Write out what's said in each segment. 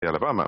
de Alabama.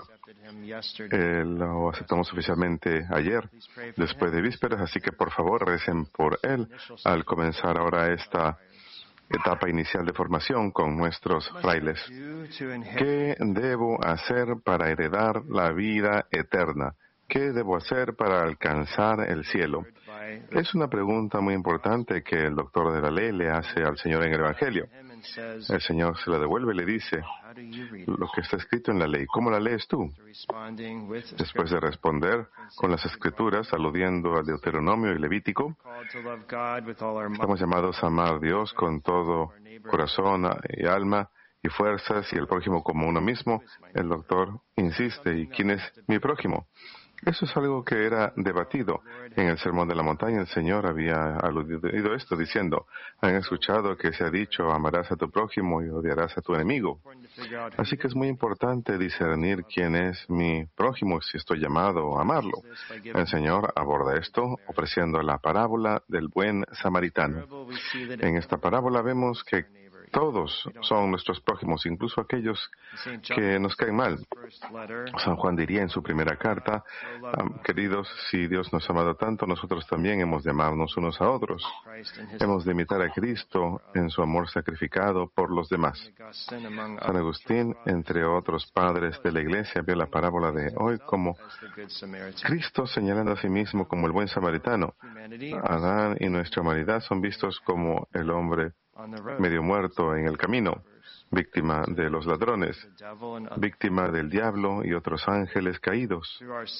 Lo aceptamos oficialmente ayer, después de vísperas, así que por favor recen por él al comenzar ahora esta etapa inicial de formación con nuestros frailes. ¿Qué debo hacer para heredar la vida eterna? ¿Qué debo hacer para alcanzar el cielo? Es una pregunta muy importante que el doctor de la ley le hace al Señor en el Evangelio. El Señor se la devuelve y le dice lo que está escrito en la ley. ¿Cómo la lees tú? Después de responder con las Escrituras, aludiendo al Deuteronomio y Levítico, estamos llamados a amar a Dios con todo corazón y alma y fuerzas y el prójimo como uno mismo. El doctor insiste, ¿y quién es mi prójimo? Eso es algo que era debatido. En el Sermón de la Montaña el Señor había aludido esto diciendo, han escuchado que se ha dicho, amarás a tu prójimo y odiarás a tu enemigo. Así que es muy importante discernir quién es mi prójimo si estoy llamado a amarlo. El Señor aborda esto ofreciendo la parábola del buen samaritano. En esta parábola vemos que todos son nuestros prójimos, incluso aquellos que nos caen mal. San Juan diría en su primera carta, queridos, si Dios nos ha amado tanto, nosotros también hemos de amarnos unos a otros. Hemos de imitar a Cristo en su amor sacrificado por los demás. San Agustín, entre otros padres de la Iglesia, vio la parábola de hoy como Cristo señalando a sí mismo como el buen samaritano. Adán y nuestra humanidad son vistos como el hombre medio muerto en el camino, víctima de los ladrones, víctima del diablo y otros ángeles caídos.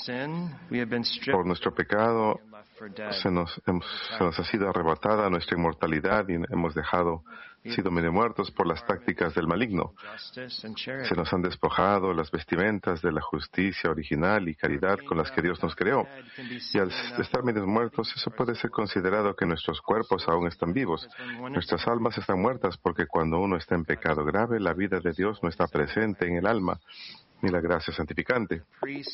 Por nuestro pecado se nos ha sido arrebatada nuestra inmortalidad y hemos sido medio muertos por las tácticas del maligno. Se nos han despojado las vestimentas de la justicia original y caridad con las que Dios nos creó. Y al estar medio muertos, eso puede ser considerado que nuestros cuerpos aún están vivos. Nuestras almas están muertas porque cuando uno está en pecado grave, la vida de Dios no está presente en el alma, ni la gracia santificante.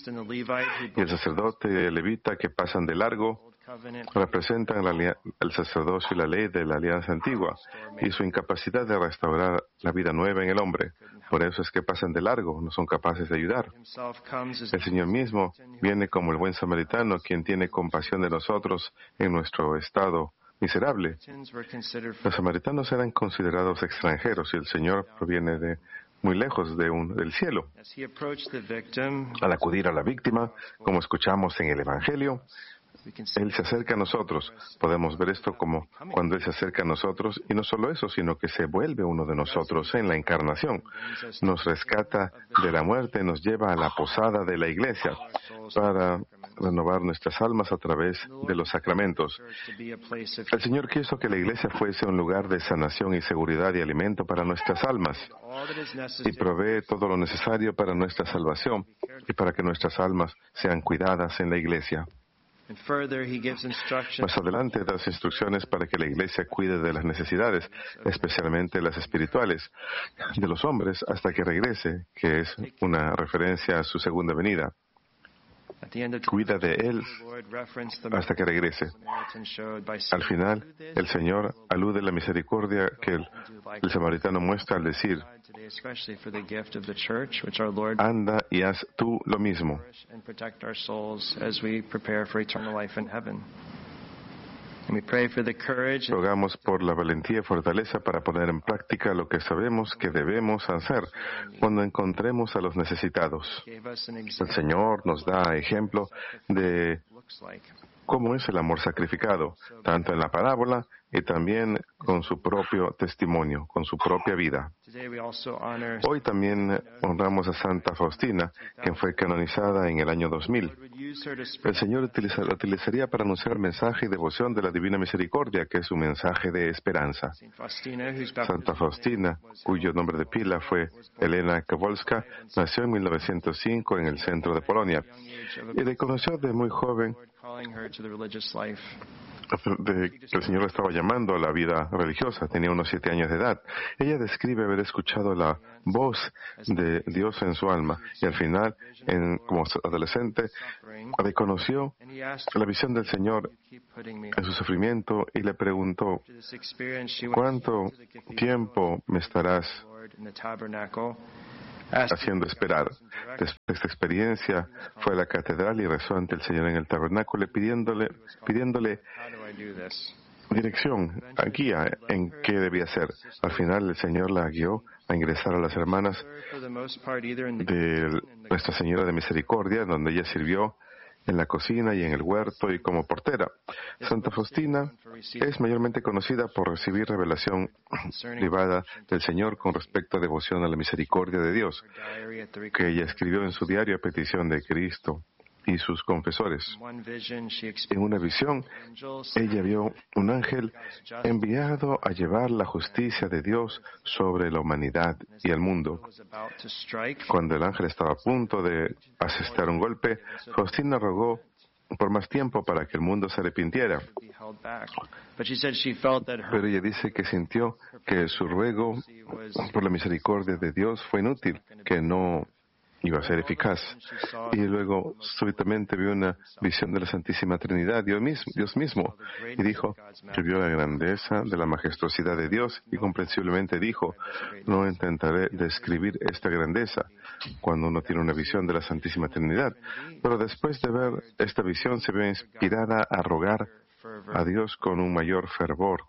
Y el sacerdote y el levita que pasan de largo representan el sacerdocio y la ley de la alianza antigua y su incapacidad de restaurar la vida nueva en el hombre. Por eso es que pasan de largo, no son capaces de ayudar. El Señor mismo viene como el buen samaritano, quien tiene compasión de nosotros en nuestro estado miserable. Los samaritanos eran considerados extranjeros y el Señor proviene de muy lejos del cielo. Al acudir a la víctima, como escuchamos en el Evangelio, Él se acerca a nosotros. Podemos ver esto como cuando Él se acerca a nosotros, y no solo eso, sino que se vuelve uno de nosotros en la encarnación. Nos rescata de la muerte, nos lleva a la posada de la iglesia para renovar nuestras almas a través de los sacramentos. El Señor quiso que la iglesia fuese un lugar de sanación y seguridad y alimento para nuestras almas, y provee todo lo necesario para nuestra salvación y para que nuestras almas sean cuidadas en la iglesia. Más adelante da instrucciones para que la iglesia cuide de las necesidades, especialmente las espirituales, de los hombres hasta que regrese, que es una referencia a su segunda venida. Cuida de él hasta que regrese. Al final, el Señor alude a la misericordia que el samaritano muestra al decir, anda y haz tú lo mismo. Rogamos por la valentía y fortaleza para poner en práctica lo que sabemos que debemos hacer cuando encontremos a los necesitados. El Señor nos da ejemplo de cómo es el amor sacrificado, tanto en la parábola y también con su propio testimonio, con su propia vida. Hoy también honramos a Santa Faustina, quien fue canonizada en el año 2000. El Señor la utilizaría para anunciar el mensaje y devoción de la Divina Misericordia, que es un mensaje de esperanza. Santa Faustina, cuyo nombre de pila fue Elena Kowalska, nació en 1905 en el centro de Polonia y reconoció de muy joven que el Señor la estaba llamando a la vida religiosa. Tenía unos 7 años de edad. Ella describe haber escuchado la voz de Dios en su alma y al final, como adolescente, reconoció la visión del Señor en su sufrimiento y le preguntó, ¿cuánto tiempo me estarás haciendo esperar. Después de esta experiencia, fue a la catedral y rezó ante el Señor en el tabernáculo pidiéndole dirección, guía en qué debía hacer. Al final, el Señor la guió a ingresar a las hermanas de Nuestra Señora de Misericordia, donde ella sirvió en la cocina y en el huerto y como portera. Santa Faustina es mayormente conocida por recibir revelación privada del Señor con respecto a devoción a la misericordia de Dios, que ella escribió en su diario a petición de Cristo y sus confesores. En una visión, ella vio un ángel enviado a llevar la justicia de Dios sobre la humanidad y el mundo. Cuando el ángel estaba a punto de asestar un golpe, Faustina rogó por más tiempo para que el mundo se arrepintiera. Pero ella dice que sintió que su ruego por la misericordia de Dios fue inútil, que no iba a ser eficaz. Y luego súbitamente vio una visión de la Santísima Trinidad, Dios mismo, y dijo que vio la grandeza de la majestuosidad de Dios y comprensiblemente dijo: no intentaré describir esta grandeza cuando uno tiene una visión de la Santísima Trinidad. Pero después de ver esta visión se vio inspirada a rogar a Dios con un mayor fervor.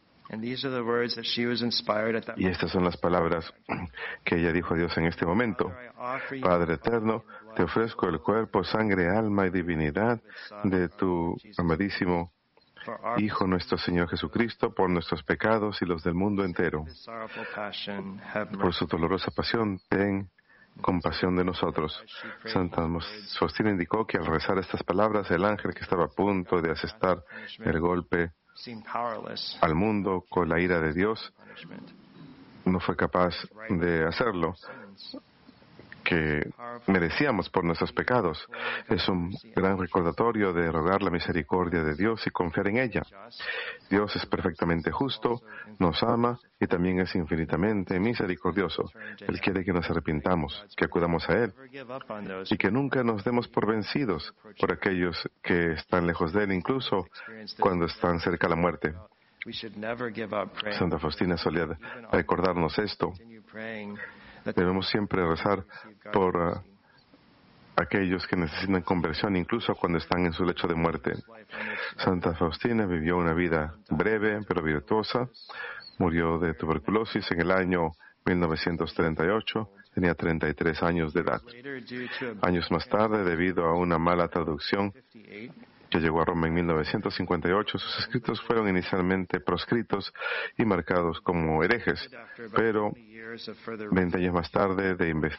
Y estas son las palabras que ella dijo a Dios en este momento: Padre eterno, te ofrezco el cuerpo, sangre, alma y divinidad de tu amadísimo Hijo nuestro Señor Jesucristo, por nuestros pecados y los del mundo entero. Por su dolorosa pasión, ten compasión de nosotros. Santa Faustina indicó que al rezar estas palabras, el ángel que estaba a punto de asestar el golpe al mundo con la ira de Dios no fue capaz de hacerlo, que merecíamos por nuestros pecados. Es un gran recordatorio de rogar la misericordia de Dios y confiar en ella. Dios es perfectamente justo, nos ama y también es infinitamente misericordioso. Él quiere que nos arrepintamos, que acudamos a Él y que nunca nos demos por vencidos por aquellos que están lejos de Él, incluso cuando están cerca de la muerte. Santa Faustina solía recordarnos esto. Debemos siempre rezar por aquellos que necesitan conversión, incluso cuando están en su lecho de muerte. Santa Faustina vivió una vida breve pero virtuosa. Murió de tuberculosis en el año 1938. Tenía 33 años de edad. Años más tarde, debido a una mala traducción que llegó a Roma en 1958, sus escritos fueron inicialmente proscritos y marcados como herejes, pero 20 años más tarde,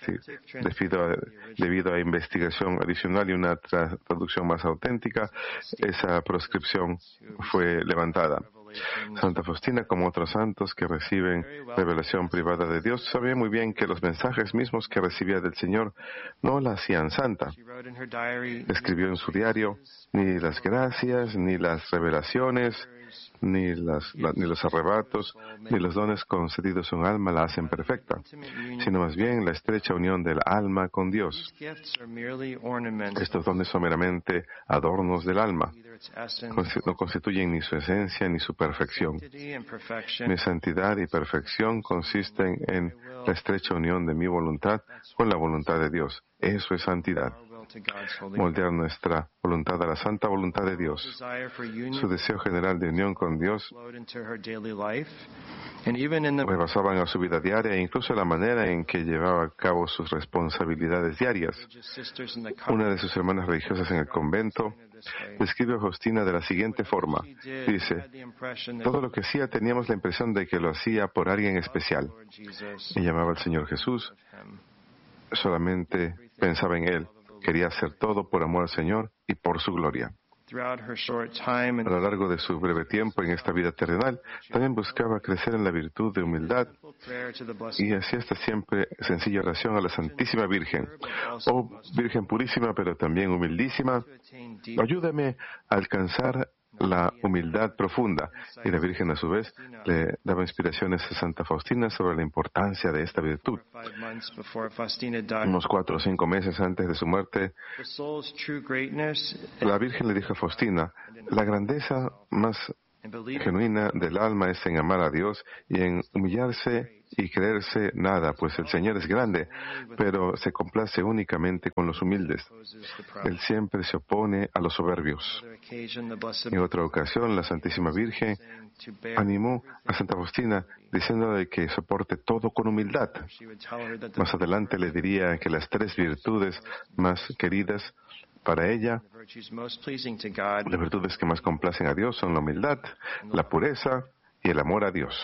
debido a investigación adicional y una traducción más auténtica, esa proscripción fue levantada. Santa Faustina, como otros santos que reciben revelación privada de Dios, sabía muy bien que los mensajes mismos que recibía del Señor no la hacían santa. Escribió en su diario: ni las gracias, ni las revelaciones, ni los arrebatos, ni los dones concedidos a un alma la hacen perfecta, sino más bien la estrecha unión del alma con Dios. Estos dones son meramente adornos del alma. No constituyen ni su esencia ni su perfección. Mi santidad y perfección consisten en la estrecha unión de mi voluntad con la voluntad de Dios. Eso es santidad. Moldear nuestra voluntad a la santa voluntad de Dios. Su deseo general de unión con Dios rebasaban a su vida diaria e incluso la manera en que llevaba a cabo sus responsabilidades diarias. Una de sus hermanas religiosas en el convento describe a Faustina de la siguiente forma. Dice: todo lo que hacía teníamos la impresión de que lo hacía por alguien especial. Y llamaba al Señor Jesús. Solamente pensaba en Él. Quería hacer todo por amor al Señor y por su gloria. A lo largo de su breve tiempo en esta vida terrenal, también buscaba crecer en la virtud de humildad y hacía esta siempre sencilla oración a la Santísima Virgen. Oh Virgen purísima, pero también humildísima, ayúdame a alcanzar la humildad profunda. Y la Virgen, a su vez, le daba inspiraciones a Santa Faustina sobre la importancia de esta virtud. Unos 4 o 5 meses antes de su muerte, la Virgen le dijo a Faustina: la grandeza más genuina del alma es en amar a Dios y en humillarse y creerse nada, pues el Señor es grande, pero se complace únicamente con los humildes. Él siempre se opone a los soberbios. En otra ocasión, la Santísima Virgen animó a Santa Faustina diciéndole que soporte todo con humildad. Más adelante le diría que las 3 virtudes más queridas para ella, las virtudes que más complacen a Dios son la humildad, la pureza y el amor a Dios.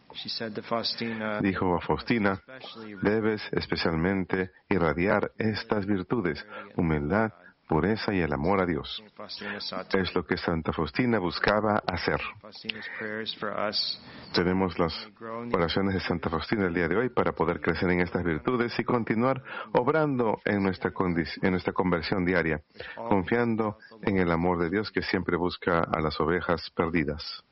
Dijo a Faustina, debes especialmente irradiar estas virtudes, humildad, pureza y el amor a Dios. Es lo que Santa Faustina buscaba hacer. Tenemos las oraciones de Santa Faustina el día de hoy para poder crecer en estas virtudes y continuar obrando en nuestra conversión diaria, confiando en el amor de Dios que siempre busca a las ovejas perdidas.